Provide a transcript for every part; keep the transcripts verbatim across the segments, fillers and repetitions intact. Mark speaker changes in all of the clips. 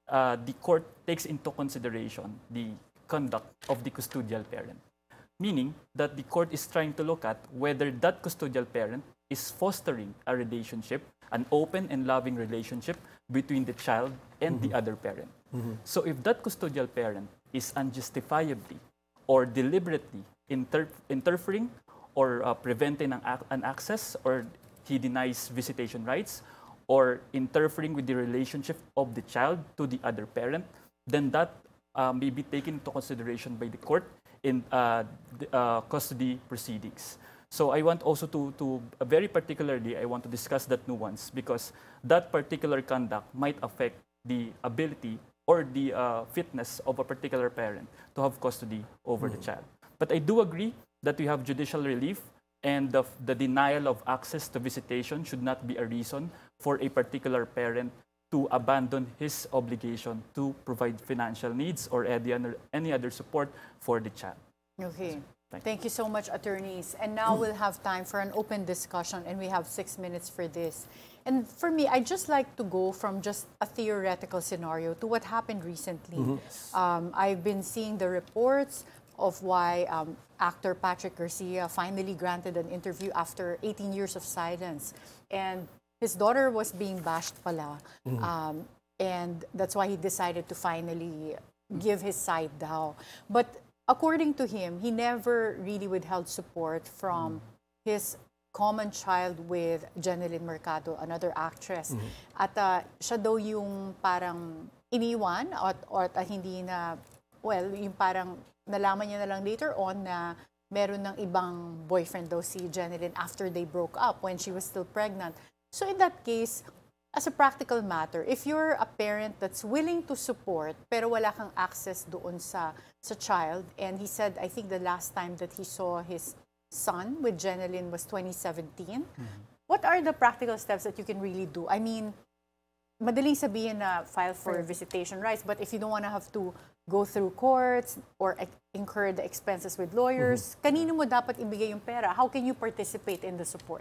Speaker 1: uh, the court takes into consideration the conduct of the custodial parent. Meaning that the court is trying to look at whether that custodial parent is fostering a relationship, an open and loving relationship between the child and mm-hmm. the other parent. Mm-hmm. So if that custodial parent is unjustifiably or deliberately inter- interfering or uh, preventing an, ac- an access, or he denies visitation rights, or interfering with the relationship of the child to the other parent, then that uh, may be taken into consideration by the court in uh, the, uh, custody proceedings. So I want also to, to uh, very particularly, I want to discuss that nuance, because that particular conduct might affect the ability or the uh, fitness of a particular parent to have custody over mm-hmm. the child. But I do agree that we have judicial relief, and the, the denial of access to visitation should not be a reason for a particular parent to abandon his obligation to provide financial needs or any other, any other support for the child.
Speaker 2: Okay. Thank, Thank you so much, attorneys. And now we'll have time for an open discussion, and we have six minutes for this. And for me, I'd just like to go from just a theoretical scenario to what happened recently. Mm-hmm. um, I've been seeing the reports of why um, actor Patrick Garcia finally granted an interview after eighteen years of silence. And his daughter was being bashed pala. Mm-hmm. Um, and that's why he decided to finally give his side now. But according to him, he never really withheld support from mm-hmm. his common child with Jeneline Mercado, another actress. Mm-hmm. At uh, siya daw yung parang iniwan at, or at, uh, hindi na, well, yung parang nalaman niya na lang later on na meron ng ibang boyfriend daw si Jeneline after they broke up when she was still pregnant. So in that case, as a practical matter, if you're a parent that's willing to support pero wala kang access doon sa sa child, and he said, I think the last time that he saw his son with Jeneline was twenty seventeen, mm-hmm. what are the practical steps that you can really do? I mean, madaling sabihin na file for visitation rights, but if you don't want to have to go through courts or incur the expenses with lawyers, mm-hmm. kanino mo dapat ibigay yung pera? How can you participate in the support?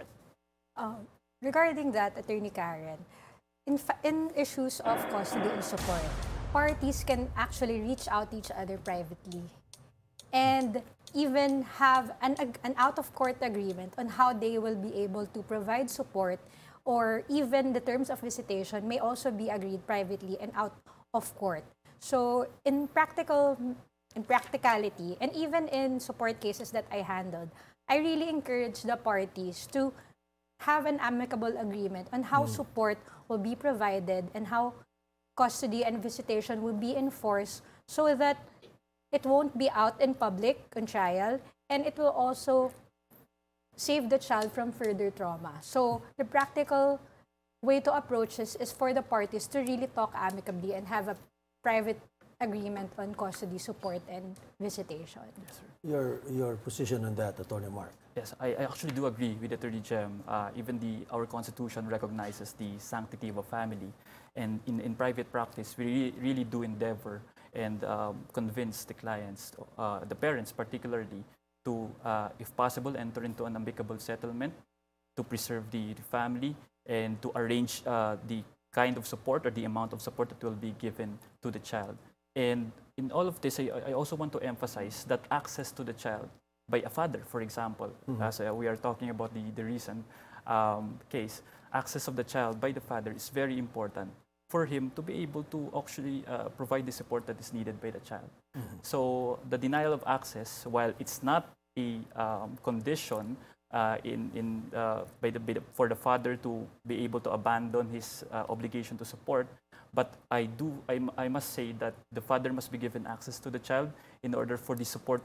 Speaker 3: Um, regarding that, Attorney Karen, in, fa- in issues of custody and support, parties can actually reach out to each other privately and even have an, an out-of-court agreement on how they will be able to provide support, or even the terms of visitation may also be agreed privately and out of court. So in practical, in practicality, and even in support cases that I handled, I really encourage the parties to have an amicable agreement on how mm. support will be provided and how custody and visitation will be enforced, so that it won't be out in public on trial, and it will also save the child from further trauma. So the practical way to approach this is for the parties to really talk amicably and have a private agreement on custody, support, and visitation.
Speaker 1: Yes, sir.
Speaker 4: Your, your position on that, Attorney Mark?
Speaker 1: Yes, I, I actually do agree with Attorney Jem. Uh, even the our Constitution recognizes the sanctity of a family. And in, in private practice, we really, really do endeavor and um, convince the clients, uh, the parents particularly, to, uh, if possible, enter into an amicable settlement to preserve the, the family and to arrange uh, the kind of support or the amount of support that will be given to the child. And in all of this, I, I also want to emphasize that access to the child by a father, for example, mm-hmm. as uh, we are talking about the, the recent um, case, access of the child by the father is very important for him to be able to actually uh, provide the support that is needed by the child. Mm-hmm. So the denial of access, while it's not a um, condition uh, in, in, uh, by the, by the, for the father to be able to abandon his uh, obligation to support, but I do, I, I must say that the father must be given access to the child in order for the support